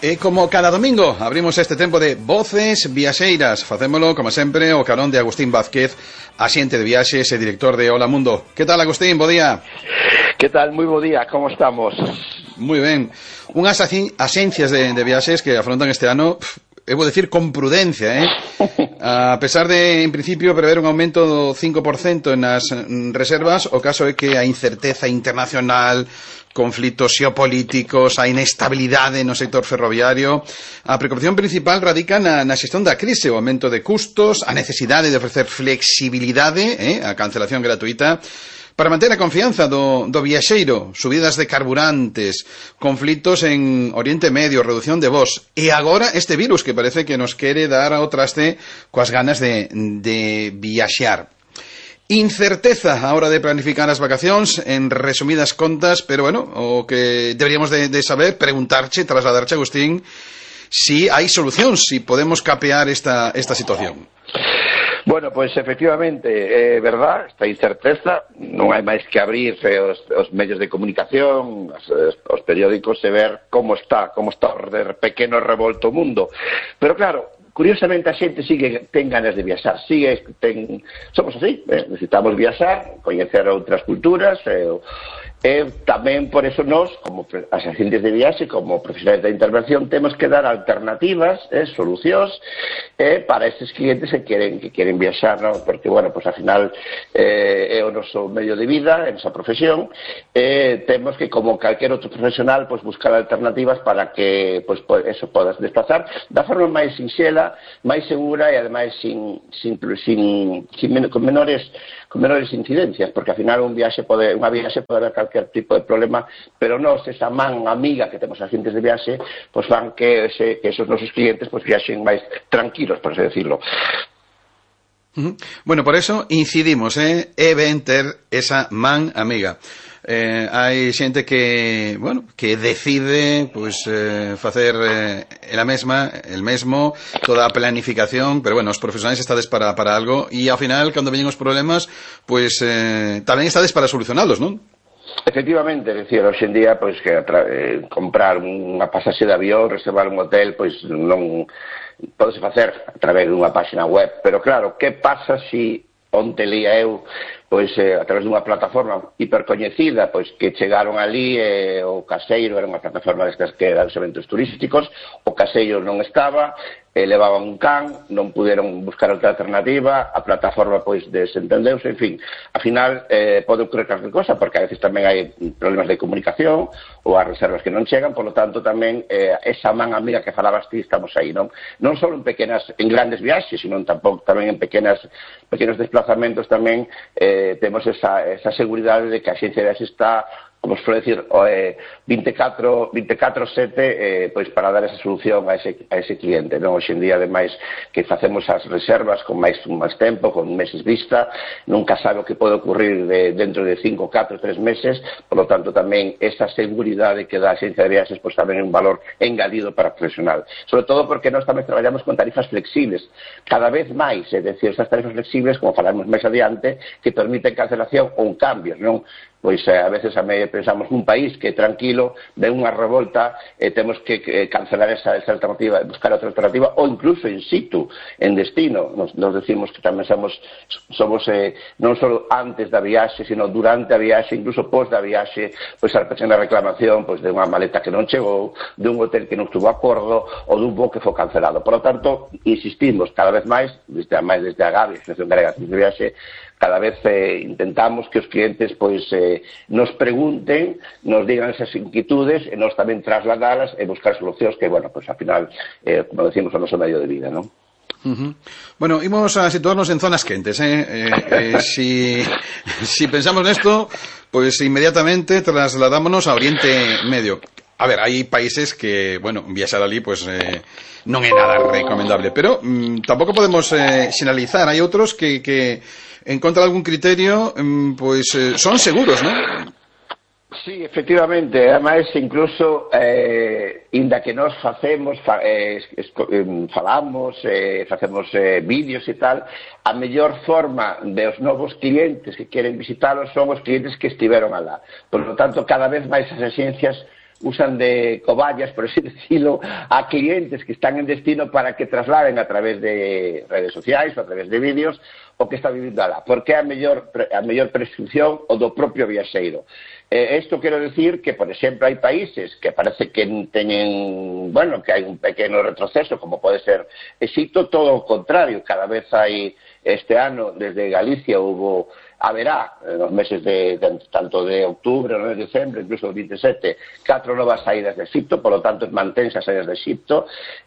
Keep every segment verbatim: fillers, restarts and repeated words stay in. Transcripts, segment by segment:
E como cada domingo abrimos este tempo de Voces Viaxeiras. Facémolo, como sempre, o carón de Agustín Vázquez, axente de viaxes e director de Hola Mundo. Que tal, Agustín? Bo día. Que tal? Moi bo día, como estamos? Moi ben. Unhas axencias de, de viaxes que afrontan este ano, eu vou decir, con prudencia, eh? A pesar de, en principio, prever un aumento do cinco por cento nas reservas, o caso é que a incerteza internacional, conflitos xeopolíticos, a inestabilidade no sector ferroviario, a preocupación principal radica na, na xestión da crise, o aumento de custos, a necesidade de ofrecer flexibilidade, eh? A cancelación gratuita, para manter a confianza do, do viaxeiro, subidas de carburantes, conflitos en Oriente Medio, reducción de voos, e agora este virus que parece que nos quere dar ao traste coas ganas de, de viaxear. Incerteza a hora de planificar as vacacións, en resumidas contas, pero bueno, o que deberíamos de, de saber, preguntarche, trasladarche, Agustín, si hai solucións, si podemos capear esta, esta situación. Bueno, pois pues, efectivamente, é verdad, esta incerteza, non hai máis que abrir os, os medios de comunicación, os, os periódicos e ver como está, como está o pequeno revolto mundo. Pero claro, curiosamente a xente sigue ten ganas de viaxar, sigue ten, somos así, eh, necesitamos viaxar, coñecer outras culturas, e, e tamén por eso nós, como as agentes de viaxe, como profesionais da intervención, temos que dar alternativas, eh, solucións, eh, para estes clientes que queren que queren viaxar, ¿no? Porque, bueno, pues al final eh, é o noso medio de vida, é a nosa profesión, eh, temos que, como calquer outro profesional, pues buscar alternativas para que, pues, eso podas desplazar da forma máis sinxela, máis segura e ademais sin, sin, sin, sin con menores con menores incidencias, porque ao final un viaxe pode, unha viaxe pode haber calquer tipo de problema, pero nós, esa man amiga que temos as xentes de viaxe, pois van que, ese, que esos nosos clientes pois viaxen máis tranquilos, por así decirlo. Uh-huh. Bueno, por eso incidimos, eh, é ben ter esa man amiga. Eh, hai xente que, bueno, que decide pues, eh, facer eh, la mesma, el mesmo, toda a planificación, pero bueno, os profesionais estades para, para algo e ao final, cando veñen os problemas, pues eh, tamén estades para solucionalos, non? Efectivamente, é dicir, hoxe en día, pois, que eh, comprar unha pasaxe de avión, reservar un hotel, pois non podese facer a través dunha página web, pero claro, que pasa si onte lía eu pois eh, a través dunha plataforma hipercoñecida, pois que chegaron ali e eh, o caseiro era unha plataforma destas que eran os eventos turísticos, o caseiro non estaba, eh, levaban un can, non puderon buscar outra alternativa, a plataforma pois desentendeuse, en fin, ao final eh, pode ocurrir calquer cosa, porque a veces tamén hai problemas de comunicación ou as reservas que non chegan, por lo tanto tamén eh, esa man amiga que falabas ti, estamos aí, non? Non só en pequenas, en grandes viaxes, sino tampouco tamén en pequenas, pequenos desplazamentos tamén eh, temos esa, esa seguridade de que a xencia de viaxe está, como se pode decir, eh, veinticuatro sete eh, pois para dar esa solución a ese, a ese cliente, non? Hoxe en día, ademais, que facemos as reservas con máis, máis tempo, con meses vista, nunca sabe o que pode ocurrir de, dentro de cinco, catro, tres meses, por lo tanto tamén esa seguridade que dá a xencia de viaxes pois tamén é un valor engadido para o profesional, sobre todo porque nós tamén traballamos con tarifas flexibles, cada vez máis, é dicir, esas tarifas flexibles, como falaremos máis adiante, que permiten cancelación ou cambios, non? Pois eh, a veces a me pensamos nun país que tranquilo, de unha revolta, eh, temos que eh, cancelar esa, esa alternativa, buscar outra alternativa, ou incluso in situ, en destino. Nos, nos decimos que tamén somos, somos eh, non só antes da viaxe, sino durante a viaxe, incluso pos da viaxe, pois a pequena reclamación pois, de unha maleta que non chegou, de un hotel que non estuvo a acordo, ou dun voo que foi cancelado. Por lo tanto, insistimos cada vez máis, desde a, máis desde a Gavi, a Asociación Galega de Viaxe, cada vez eh, intentamos que os clientes pois eh, nos pregunten, nos digan esas inquietudes e nos tamén trasladalas e buscar solucións que, bueno, pois al final, eh, como decimos, o noso medio de vida, non? Uh-huh. Bueno, imos a situarnos en zonas quentes, eh? Eh, eh, si, si pensamos nesto, pois pues, inmediatamente trasladámonos a Oriente Medio. A ver, hai países que, bueno, viaxar ali, pois, pues, eh, non é nada recomendable, pero mm, tampouco podemos eh, xenalizar, hai outros que, que en contra de algún criterio, mm, pois, eh, son seguros, non? Sí, efectivamente, además incluso eh, inda que nós facemos fa, eh, esco, eh, falamos eh, facemos eh, vídeos e tal, a mellor forma de os novos clientes que queren visitalos son os clientes que estiveron alá, por lo tanto cada vez máis as axencias usan de cobayas, por así decirlo, a clientes que están en destino para que trasladen a través de redes sociais ou a través de vídeos o que está vivindo alá, porque é a mellor, a mellor prescripción o do propio viaxeiro. Eh, esto quero decir que, por exemplo, hai países que parece que teñen, bueno, que hai un pequeno retroceso, como pode ser Egipto, todo o contrario, cada vez hai, este ano, desde Galicia, hubo haberá, nos meses de, de tanto de outubro, no de decembro, incluso o veintisiete, catro novas saídas de Egipto, polo tanto, mantense as saídas de Egipto.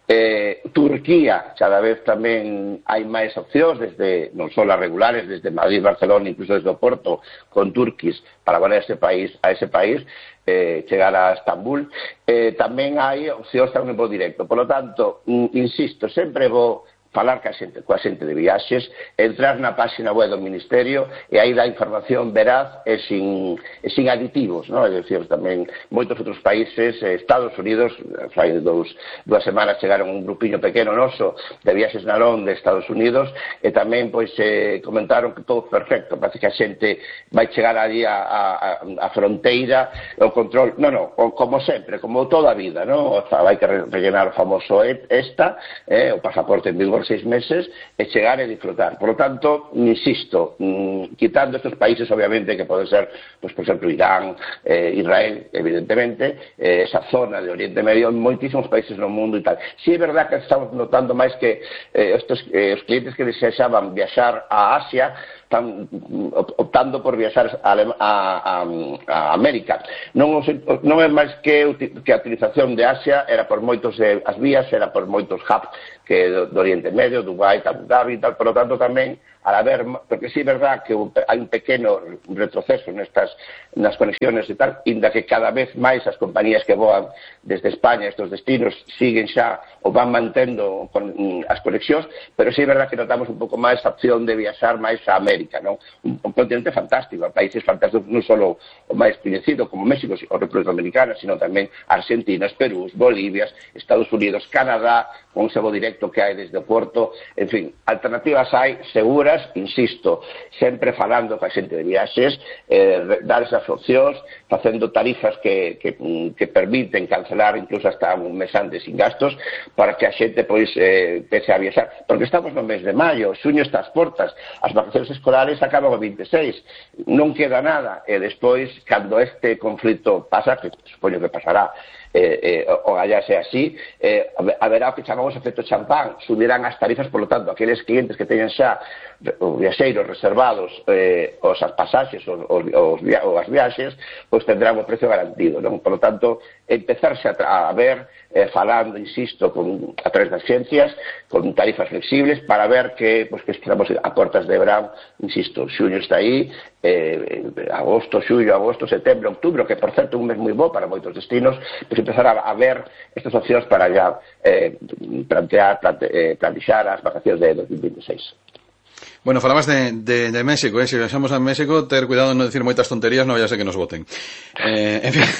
Eh, Turquía, cada vez tamén hai máis opcións, desde, non só as regulares, desde Madrid, Barcelona, incluso desde o Porto, con Turquís, para volar ese país, a ese país, eh, chegar a Estambul. Eh, tamén hai opcións tamén voo directo. Polo tanto, insisto, sempre vou falar ca xente, coa xente de viaxes, entrar na página web do Ministerio e aí dá información veraz e sin, e sin aditivos, non? É dicir, tamén moitos outros países, eh, Estados Unidos, fai dous, dúas semanas chegaron un grupiño pequeno noso de viaxes na LON de Estados Unidos e tamén pois eh, comentaron que todo perfecto, parece que a xente vai chegar ali a, a, a fronteira, o control, non, non, como sempre, como toda a vida, non? Vai que rellenar o famoso ESTA, eh, o pasaporte en vigor seis meses e chegar e disfrutar. Por lo tanto, insisto, mmm, quitando estos países, obviamente, que poden ser, pues, por exemplo, Irán, eh, Israel, evidentemente, eh, esa zona de Oriente Medio, moitísimos países no mundo e tal. Si é verdad que estamos notando máis que eh, estos, eh, os clientes que deseaban viaxar a Asia están optando por viaxar a, a, a, a América. Non, non é máis que, que a utilización de Asia era por moitos, eh, as vías, era por moitos hubs que do, do Oriente Medio, Dubai, Abu Dhabi e tal, por lo tanto tamén al haber, porque sí é verdad que hai un pequeno retroceso nestas, nas conexiones e tal, inda que cada vez máis as compañías que voan desde España, estos destinos, siguen xa ou van mantendo con, mm, as conexións, pero sí é verdad que notamos un pouco máis a opción de viaxar máis a América, non? Un, un continente fantástico, países fantásticos, non só o máis coñecido como México ou República Dominicana, sino tamén Argentina, Perú, Bolivia, Estados Unidos, Canadá, con ese voo directo que hai desde o Porto, en fin, alternativas hai seguras, insisto, sempre falando coa xente de viaxes, eh, dar esas opcións, facendo tarifas que, que, que permiten cancelar incluso hasta un mes antes sin gastos, para que a xente, pois, eh, pese a viaxar, porque estamos no mes de maio, xuño está ás portas, as vacacións escolares acaban o veintiséis, non queda nada, e despois, cando este conflito pasa, que supoño que pasará, Eh, eh, o allá sea así, eh, haberá o que chamamos efecto champán, subirán as tarifas, por lo tanto, aqueles clientes que teñen xa os viaxeiros reservados eh, os as pasaxes os, os, os, os as viaxes, pois tendrán o precio garantido, non? Por lo tanto, empezarse a, a ver, eh, falando, insisto, con, a través das ciencias, con tarifas flexibles, para ver que, pues, que estamos a portas de verán, insisto, xuño está aí, eh, agosto, xullo, agosto, setembro, outubro, que por certo é un mes moi bo para moitos destinos, pues empezar a, a ver estas opcións para ya eh, plantear, plante, eh, plantexar as vacacións de dos mil veintiséis. Bueno, falabas de, de, de México, eh? Si viaxamos a México, ter cuidado de non decir moitas tonterías, non vaya a ser que nos voten. Eh, en fin.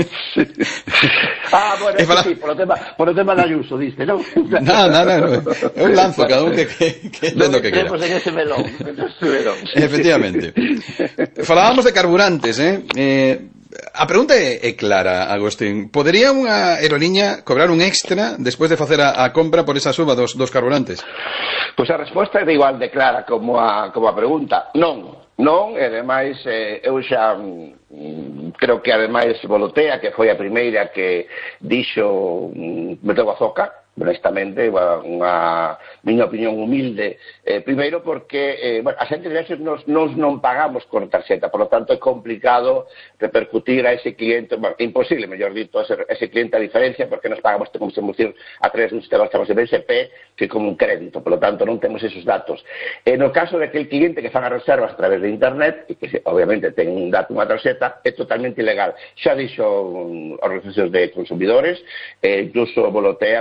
Ah, bueno, fala... sí, por o tema, por o tema de Ayuso, diste, non? No, no, no, é un lanzo, cada un que, que, que no, lo que quiera. En ese melón, en ese melón. Efectivamente. Falábamos de carburantes, eh? eh A pregunta é, é clara, Agustín. Podería unha aeroliña cobrar un extra despois de facer a, a compra por esa suba dos, dos carburantes? Pois a resposta é igual de clara como a, como a pregunta. Non, non, e ademais eh, eu xa mm, creo que ademais Volotea, que foi a primeira que dixo mm, meteu a zoca, honestamente, unha miña opinión humilde, eh, primeiro porque eh, bueno, a xente de viaxes nos, nos non pagamos con tarxeta, por lo tanto é complicado repercutir a ese cliente, bueno, imposible, mellor dito, ese, ese cliente a diferencia, porque nos pagamos, como se decir, a través dun sistema que chamamos de B S P, que como un crédito, por lo tanto non temos esos datos. E no caso de que el cliente que fan as reservas a través de internet, e que obviamente ten un dato, unha tarxeta, é totalmente ilegal. Xa dixo um, organizacións de consumidores, eh, incluso Volotea, pois, pues,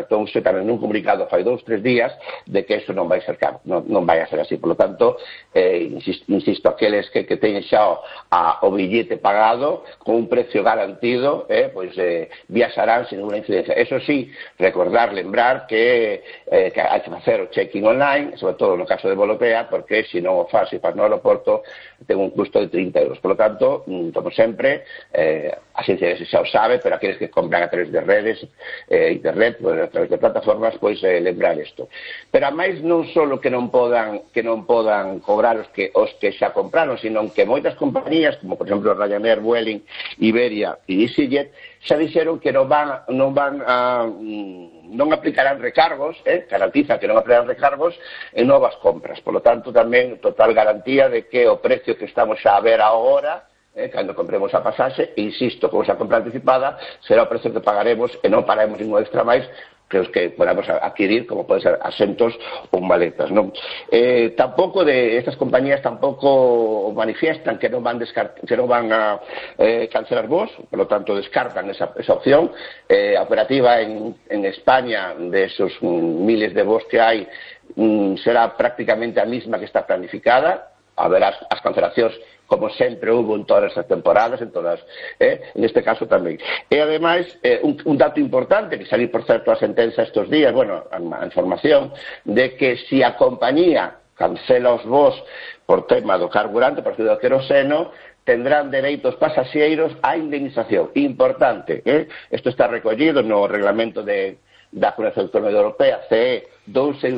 retractouse tamén nun comunicado fai dous, tres días de que iso non vai ser non, non vai a ser así. Por lo tanto, eh, insisto, insisto aqueles que, que teñen xa o, a, o billete pagado con un precio garantido, eh, pois eh, viaxarán sin ninguna incidencia. Eso sí, recordar, lembrar que, eh, que hai que facer o check-in online, sobre todo no caso de Volopea, porque se non o faz e faz no aeroporto ten un custo de trinta euros. Por lo tanto, como sempre, eh, a xencia xa o sabe, pero aqueles que compran a través de redes, eh, internet, pues, a través de plataformas, pois eh, lembrar isto. Pero a máis non só que non podan que non podan cobrar os que os que xa compraron, sino que moitas compañías, como por exemplo Ryanair, Vueling, Iberia e EasyJet, xa dixeron que non van non van a non aplicarán recargos, eh, garantiza que non aplicarán recargos en novas compras. Por lo tanto, tamén total garantía de que o precio que estamos xa a ver agora, Eh, cando compremos a pasaxe, e insisto, como xa compra anticipada, será o precio que pagaremos e non pagaremos ningún extra máis que os que podamos adquirir, como poden ser asentos ou maletas, non? Eh, tampouco de estas compañías tampouco manifiestan que non van descart que non van a eh, cancelar voos, por lo tanto descartan esa, esa opción. Eh, a operativa en, en España de esos mm, miles de voos que hai mm, será prácticamente a misma que está planificada. Haberá as, as cancelacións como sempre hubo en todas as temporadas, en todas, eh, en este caso tamén. E ademais, eh, un, un dato importante, que salí por certo a sentenza estes días, bueno, a, a información, de que se si a compañía cancela os voos por tema do carburante, por do queroseno, tendrán dereitos pasaxeiros a indemnización. Importante, eh? Isto está recollido no reglamento de da Comunidade Autónoma Europea, C E dous seis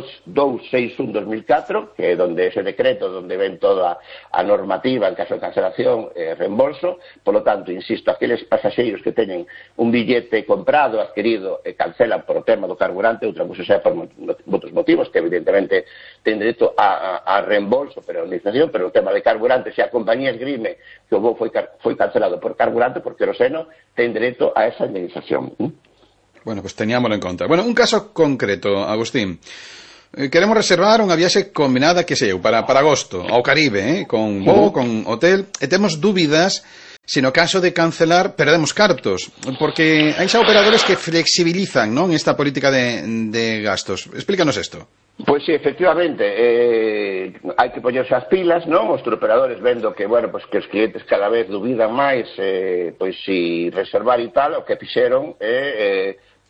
un dos mil catro, que é donde ese decreto, donde ven toda a normativa en caso de cancelación e eh, reembolso. Por lo tanto, insisto, aqueles pasaxeiros que teñen un billete comprado, adquirido e cancelan por o tema do carburante, outra cousa xa por outros motivos, que evidentemente ten dereito a, a, a reembolso, pero a indemnización, pero o tema de carburante, se a compañía esgrime que o voo foi, foi cancelado por carburante, por queroseno, ten dereito a esa indemnización. ¿Mm? Bueno, pues teníamoslo en conta. Bueno, un caso concreto, Agustín. Eh, queremos reservar unha viaxe combinada, que sei eu, para, para agosto, ao Caribe, eh, con voo, con hotel, e temos dúbidas se no caso de cancelar perdemos cartos, porque hai xa operadores que flexibilizan, non, esta política de, de gastos. Explícanos isto. Pois sí, efectivamente, eh, hai que poñerse as pilas, non? Os turoperadores vendo que, bueno, pois que os clientes cada vez dubidan máis, eh, pois si reservar e tal, o que fixeron é eh,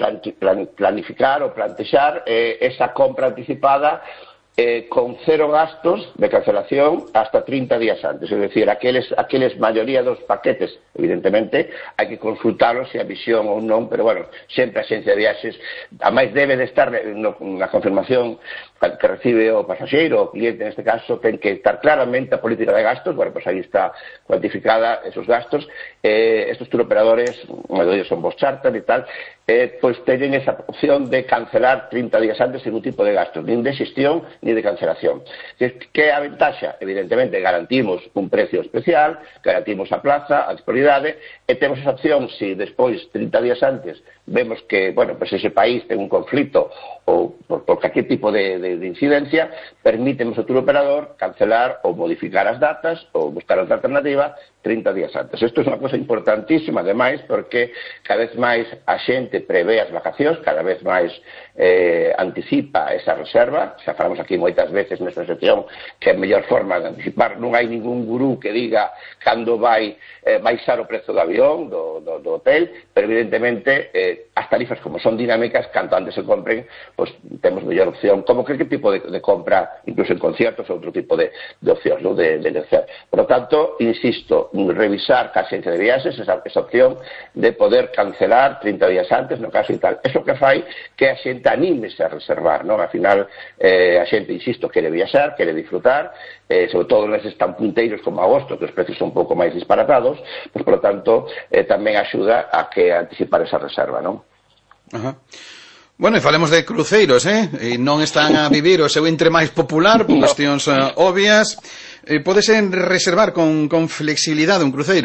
planificar ou plantexar eh, esa compra anticipada eh, con cero gastos de cancelación hasta trinta días antes. Es decir, aqueles, aqueles maioría dos paquetes, evidentemente, hai que consultarlos se a visión ou non, pero bueno, sempre a xencia de viaxes, a máis debe de estar no, na confirmación que recibe o pasaxeiro, o cliente neste caso, ten que estar claramente a política de gastos. Bueno, pues aí está cuantificada esos gastos. Eh, estos turoperadores, maioría son vos charter e tal, eh, pois teñen esa opción de cancelar trinta días antes sin ningún tipo de gastos, nin de xestión, ni de cancelación. Que, que a ventaxa? Evidentemente, garantimos un precio especial, garantimos a plaza, a disponibilidade, e temos esa opción, se si despois, trinta días antes, vemos que, bueno, pues ese país ten un conflito ou por, por calquer tipo de, de, de incidencia, permítemos ao turoperador cancelar ou modificar as datas ou buscar outra alternativa trinta días antes. Isto é unha cosa importantísima, ademais, porque cada vez máis a xente prevé as vacacións, cada vez máis eh, anticipa esa reserva. Xa falamos aquí moitas veces nesta sección que a mellor forma de anticipar, non hai ningún gurú que diga cando vai eh, baixar o prezo do avión, do, do, do hotel, pero evidentemente eh, as tarifas como son dinámicas, canto antes se compren, pois temos mellor opción, como que que tipo de, de compra, incluso en conciertos, outro tipo de, de opcións, ¿no? de, de negociar. Por lo tanto, insisto, revisar ca xencia de viaxes esa, esa opción de poder cancelar trinta días antes, no caso e tal. Eso que fai que a xente anímese a reservar, non? Al final, eh, a xente, insisto, quere viaxar, quere disfrutar, eh, sobre todo neses tan punteiros como agosto, que os precios son un pouco máis disparatados, pois, por lo tanto, eh, tamén axuda a que anticipar esa reserva, non? Ajá. Bueno, e falemos de cruceiros, eh? E non están a vivir o seu entre máis popular por cuestións uh, obvias. Eh, podese reservar con, con flexibilidade un cruceiro?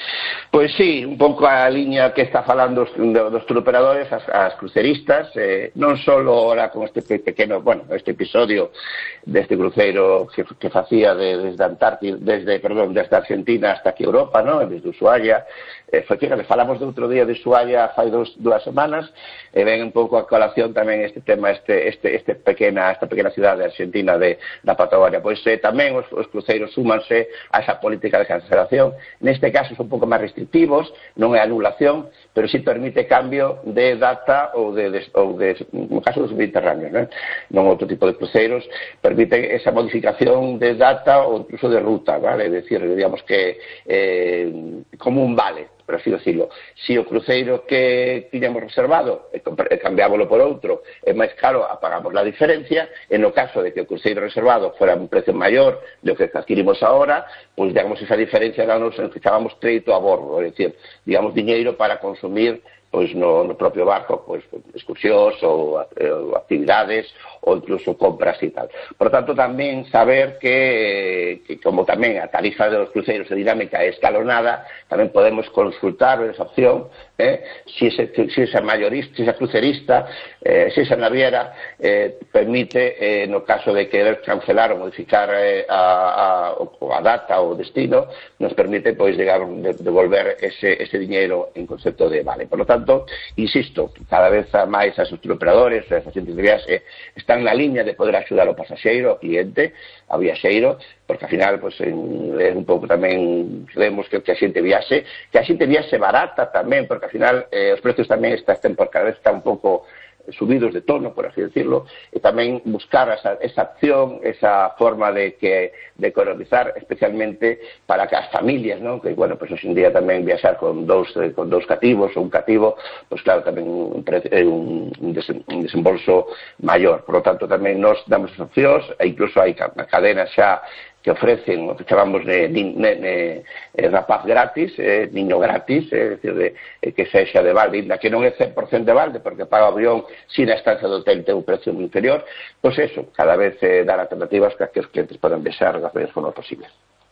Pois sí, un pouco a liña que está falando dos, dos turoperadores, as, as cruceristas, eh, non só ahora con este pequeno, bueno, este episodio deste cruceiro que, que facía de, desde Antártida, desde, perdón, desde Argentina hasta aquí Europa, ¿no? Desde Ushuaia, eh, foi, fíjate, falamos de outro día de Ushuaia fai dos, dúas semanas, e ven un pouco a colación tamén este tema, este, este, este pequena, esta pequena cidade argentina de, da Patagonia. Pois eh, tamén os, os cruceiros súmanse a esa política de cancelación. Neste caso son un pouco máis restrictivos, non é anulación, pero sí permite cambio de data ou de, de, ou de no caso dos mediterráneos, non? non outro tipo de cruceiros, permite esa modificación de data ou incluso de ruta, vale? É dicir, digamos que eh, como un vale, por así decirlo. Si o cruceiro que tiñamos reservado e cambiámoslo por outro é máis caro, apagamos la diferencia. En no caso de que o cruceiro reservado fuera un precio maior do que adquirimos ahora, pois digamos esa diferencia danos en que chamamos crédito a bordo, é dicir, digamos diñeiro para consumir pois no, no propio barco, pois excursións ou, ou actividades ou incluso compras e tal. Por tanto, tamén saber que, que como tamén a tarifa de los cruceiros de dinámica é escalonada, tamén podemos consultar esa opción, eh, si, ese, si esa mayorista, si esa crucerista, eh, si esa naviera eh, permite, eh, no caso de querer cancelar ou modificar eh, a, a, a data ou destino, nos permite, pois, llegar, de, devolver ese, ese diñeiro en concepto de vale. Por lo tanto, insisto, cada vez máis as turoperadores, as agentes de viaxe están na liña de poder axudar ao pasaxeiro, ao cliente, ao viaxeiro, porque ao final pues, é un pouco tamén vemos que, que a xente viaxe, que a xente viaxe barata tamén, porque ao final eh, os precios tamén están por cada vez está un pouco subidos de tono, por así decirlo, e tamén buscar esa, esa acción, esa forma de que de economizar, especialmente para que as familias, ¿no? Que, bueno, pues hoxe en día tamén viaxar con dous, con dous cativos ou un cativo, pues claro, tamén un, un, un, desen, un desembolso maior. Por lo tanto, tamén nos damos as opcións, e incluso hai cadenas xa que ofrecen o que chamamos de, de, de, de, de rapaz gratis, eh, niño gratis, é eh, dicir, de, eh, que sexa de balde, que non é cen por cento de balde, porque paga o avión sin a estancia do hotel ten un precio moi inferior, pois pues eso, cada vez eh, dar alternativas para que os clientes podan viaxar das mellores formas posibles.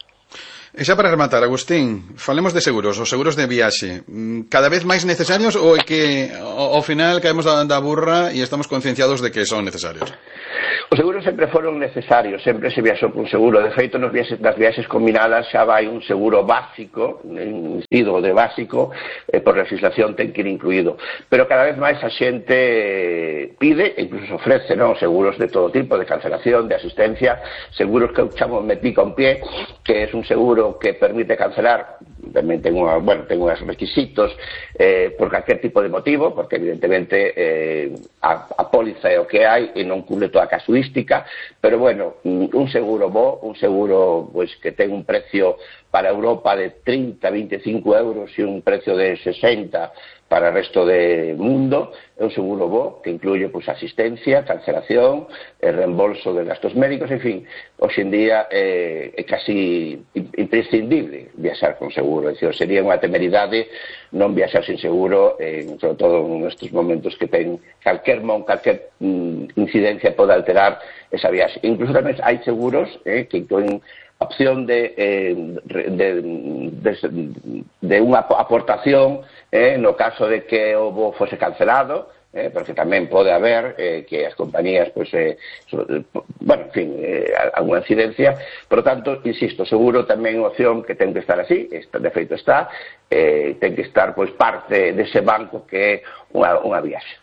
E xa para rematar, Agustín, falemos de seguros, os seguros de viaxe. Cada vez máis necesarios ou é que ao final caemos da, da burra e estamos concienciados de que son necesarios? Os seguros sempre foron necesarios, sempre se viaxou con seguro. De feito, nos viaxes, nas viaxes combinadas xa vai un seguro básico, insisto, de básico, eh, por legislación ten que ir incluído. Pero cada vez máis a xente pide, e incluso ofrece, non, seguros de todo tipo, de cancelación, de asistencia, seguros que eu chamo metí con pie, que é un seguro que permite cancelar, tamén ten, unha, bueno, ten uns requisitos eh, por calquer tipo de motivo, porque evidentemente eh, a, a póliza é o que hai e non cubre toda a casuística, pero bueno, un seguro bo, un seguro pues, que ten un precio para Europa de trinta, veinticinco euros e un precio de sesenta para o resto do mundo, é un seguro bo que incluye pues, asistencia, cancelación, el reembolso de gastos médicos, en fin, hoxe en día eh, é casi imprescindible viaxar con seguro, é dicir, sería unha temeridade non viaxar sin seguro, eh, sobre todo nestes momentos que ten calquer mon, calquer mm, incidencia pode alterar esa viaxe. Incluso tamén hai seguros eh, que incluen opción de, eh, de, de, de unha aportación eh, no caso de que o voo fose cancelado, eh, porque tamén pode haber eh, que as compañías, pues, eh, sobre, bueno, en fin, eh, alguna incidencia. Por lo tanto, insisto, seguro tamén unha opción que ten que estar así, está, de feito está, eh, ten que estar pues, parte dese banco que é unha, unha viaxe.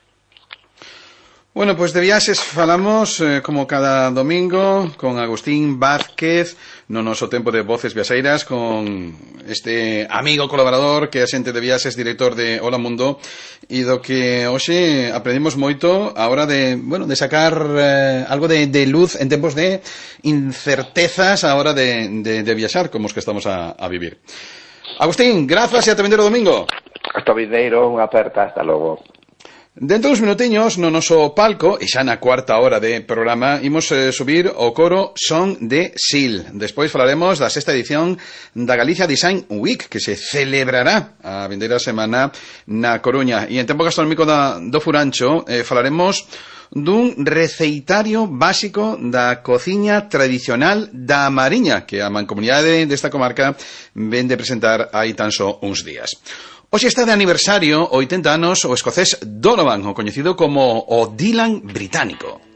Bueno, pues de viaxes falamos eh, como cada domingo con Agustín Vázquez no noso tempo de Voces Viaxeiras, con este amigo colaborador que é xente de viaxes, director de Hola Mundo, e do que hoxe aprendimos moito a hora de, bueno, de sacar eh, algo de, de luz en tempos de incertezas a hora de, de, de viaxar como os que estamos a, a vivir. Agustín, grazas e ata vindeiro domingo. Hasta vindeiro, unha aperta, hasta logo. Dentro dos minutiños, no noso palco, e xa na cuarta hora de programa, imos eh, subir o coro Son de Sil. Despois falaremos da sexta edición da Galicia Design Week, que se celebrará a vindeira semana na Coruña. E en tempo gastronómico da, do Furancho, eh, falaremos dun receitario básico da cociña tradicional da Mariña, que a Mancomunidade desta comarca ven de presentar hai tan só uns días. Hoxe está de aniversario oitenta anos o escocés Donovan, o coñecido como o Dylan británico.